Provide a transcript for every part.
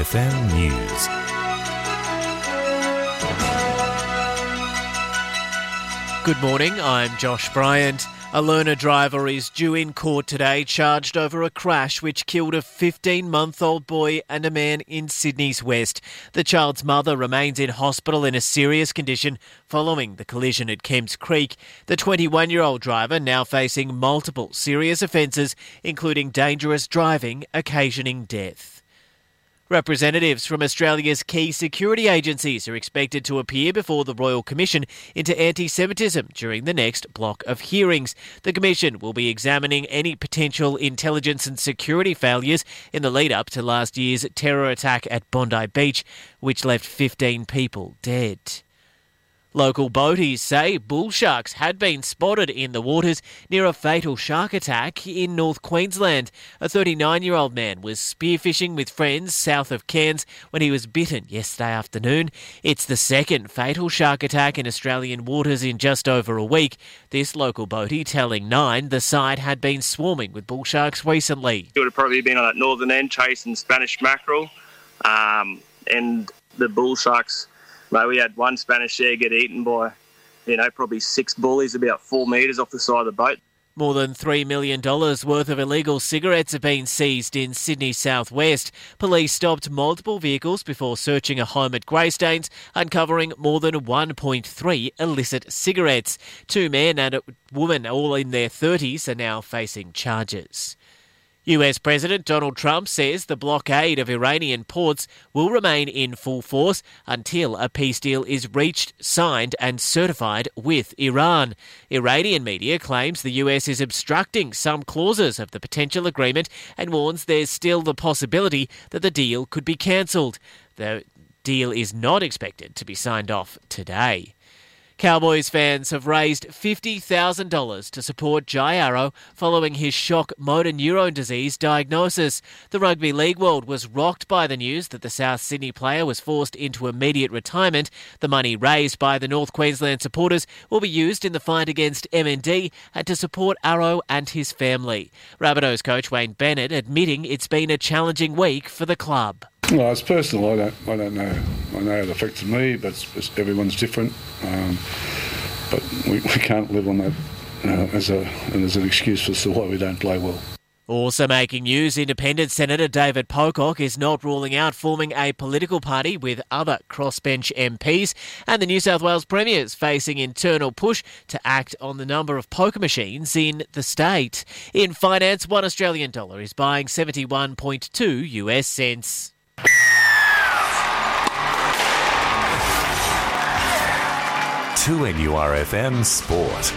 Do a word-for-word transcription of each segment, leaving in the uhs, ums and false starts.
F M News. Good morning, I'm Josh Bryant. A learner driver is due in court today, charged over a crash which killed a fifteen-month-old boy and a man in Sydney's west. The child's mother remains in hospital in a serious condition following the collision at Kemps Creek. The twenty-one-year-old driver now facing multiple serious offences, including dangerous driving, occasioning death. Representatives from Australia's key security agencies are expected to appear before the Royal Commission into anti-Semitism during the next block of hearings. The Commission will be examining any potential intelligence and security failures in the lead-up to last year's terror attack at Bondi Beach, which left fifteen people dead. Local boaties say bull sharks had been spotted in the waters near a fatal shark attack in North Queensland. A thirty-nine-year-old man was spearfishing with friends south of Cairns when he was bitten yesterday afternoon. It's the second fatal shark attack in Australian waters in just over a week. This local boatie telling Nine the site had been swarming with bull sharks recently. It would have probably been on that northern end chasing Spanish mackerel, um, and the bull sharks. Mate, we had one Spanish share get eaten by, you know, probably six bullies about four metres off the side of the boat. More than three million dollars worth of illegal cigarettes have been seized in Sydney's southwest. Police stopped multiple vehicles before searching a home at Greystanes, uncovering more than one point three illicit cigarettes. Two men and a woman, all in their thirties, are now facing charges. U S President Donald Trump says the blockade of Iranian ports will remain in full force until a peace deal is reached, signed and certified with Iran. Iranian media claims the U S is obstructing some clauses of the potential agreement and warns there's still the possibility that the deal could be cancelled. The deal is not expected to be signed off today. Cowboys fans have raised fifty thousand dollars to support Jai Arrow following his shock motor neurone disease diagnosis. The rugby league world was rocked by the news that the South Sydney player was forced into immediate retirement. The money raised by the North Queensland supporters will be used in the fight against M N D and to support Arrow and his family. Rabbitohs coach Wayne Bennett admitting it's been a challenging week for the club. Well, it's personal. I don't. I don't know. I know it affects me, but it's, it's, everyone's different. Um, but we, we can't live on that uh, as a as an excuse as to why we don't play well. Also making news, Independent Senator David Pocock is not ruling out forming a political party with other crossbench M Ps, and the New South Wales Premier's facing internal push to act on the number of poker machines in the state. In finance, one Australian dollar is buying seventy-one point two U S cents. two N U R F M Sport.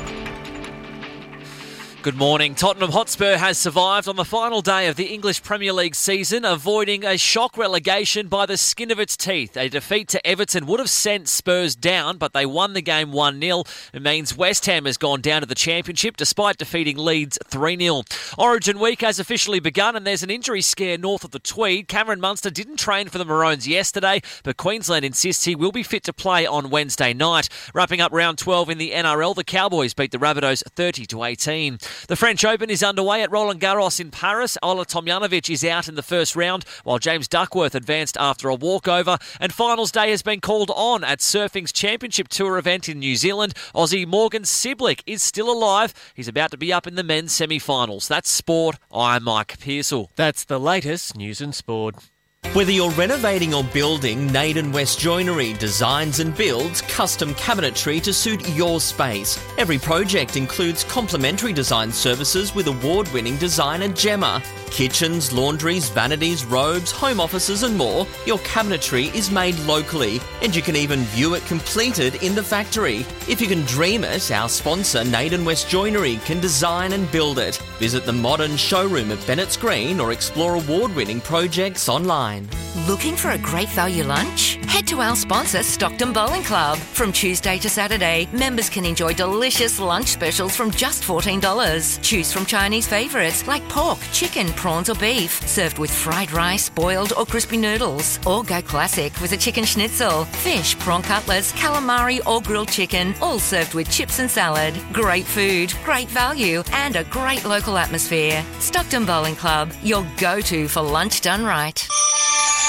Good morning. Tottenham Hotspur has survived on the final day of the English Premier League season, avoiding a shock relegation by the skin of its teeth. A defeat to Everton would have sent Spurs down, but they won the game one nil. It means West Ham has gone down to the Championship despite defeating Leeds three nil. Origin week has officially begun and there's an injury scare north of the Tweed. Cameron Munster didn't train for the Maroons yesterday, but Queensland insists he will be fit to play on Wednesday night. Wrapping up round twelve in the N R L, the Cowboys beat the Rabbitohs thirty to eighteen. The French Open is underway at Roland Garros in Paris. Ola Tomljanovic is out in the first round, while James Duckworth advanced after a walkover. And finals day has been called on at Surfing's Championship Tour event in New Zealand. Aussie Morgan Siblick is still alive. He's about to be up in the men's semi-finals. That's sport. I'm Mike Pearsall. That's the latest news and sport. Whether you're renovating or building, Naden West Joinery designs and builds custom cabinetry to suit your space. Every project includes complimentary design services with award-winning designer Gemma. Kitchens, laundries, vanities, robes, home offices and more. Your cabinetry is made locally and you can even view it completed in the factory. If you can dream it, our sponsor Naden West Joinery can design and build it. Visit the modern showroom at Bennett's Green or explore award-winning projects online. Looking for a great value lunch? Head to our sponsor, Stockton Bowling Club. From Tuesday to Saturday, members can enjoy delicious lunch specials from just fourteen dollars. Choose from Chinese favourites like pork, chicken, prawns or beef, served with fried rice, boiled or crispy noodles. Or go classic with a chicken schnitzel, fish, prawn cutlets, calamari or grilled chicken, all served with chips and salad. Great food, great value and a great local atmosphere. Stockton Bowling Club, your go-to for lunch done right.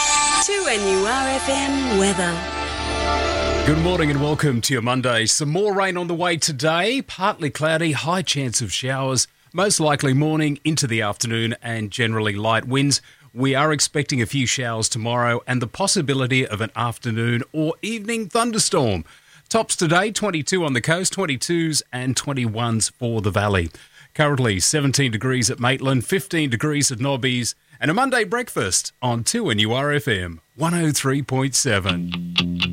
two N U R F M weather. Good morning and welcome to your Monday. Some more rain on the way today. Partly cloudy, high chance of showers, most likely morning into the afternoon and generally light winds. We are expecting a few showers tomorrow and the possibility of an afternoon or evening thunderstorm. Tops today, twenty-two on the coast, twenty-twos and twenty-ones for the valley. Currently seventeen degrees at Maitland, fifteen degrees at Nobbies, and a Monday breakfast on two N U R F M one oh three point seven.